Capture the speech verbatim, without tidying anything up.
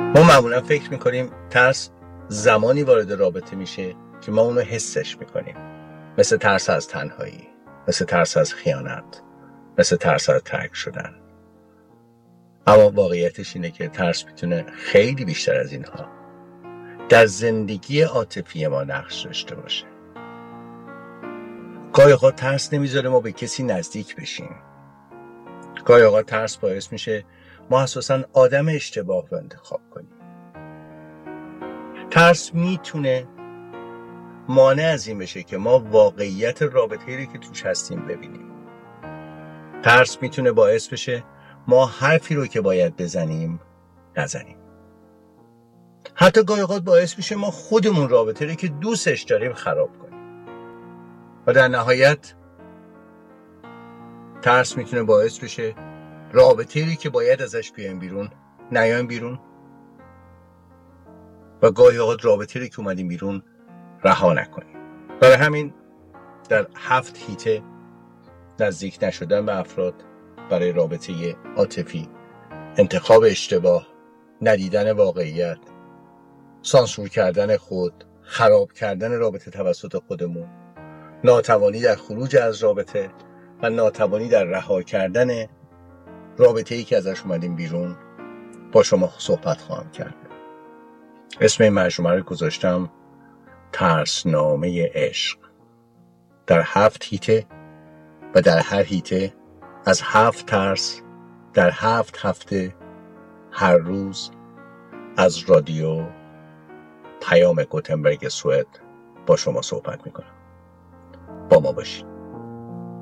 ما معمولا فکر میکنیم ترس زمانی وارد رابطه میشه که ما اونو حسش میکنیم، مثل ترس از تنهایی، مثل ترس از خیانت، مثل ترس از ترک شدن. اما واقعیتش اینه که ترس میتونه خیلی بیشتر از اینها در زندگی عاطفی ما نقش داشته باشه. گاهی اوقات ترس نمیذاره ما به کسی نزدیک بشیم. گاهی اوقات ترس باعث میشه ما اساساً آدم اشتباه رو انتخاب کنیم. ترس میتونه مانع از این بشه که ما واقعیت رابطه‌ای رو که توش هستیم ببینیم. ترس میتونه باعث بشه ما حرفی رو که باید بزنیم نزنیم. حتی گاهی اوقات باعث میشه ما خودمون رابطه رو که دوستش داریم خراب کنیم. و در نهایت ترس میتونه باعث بشه رابطه‌ای که باید ازش بیایم بیرون نیایم بیرون، و گاهی اوقات رابطه‌ای که اومدیم بیرون رها نکنیم. برای همین در هفت هیته نزدیک نشدن به افراد برای رابطه عاطفی، انتخاب اشتباه، ندیدن واقعیت، سانسور کردن خود، خراب کردن رابطه توسط خودمون، ناتوانی در خروج از رابطه و ناتوانی در رها کردن رابطه‌ای که ازش اومدیم بیرون با شما صحبت خواهم کرد. اسم این مجموعه رو گذاشتم ترسنامه عشق. در هفت هیته و در هر هیته از هفت ترس در هفت هفته هر روز از رادیو پیام گوتنبرگ سوئد با شما صحبت میکنم. با ما باشید.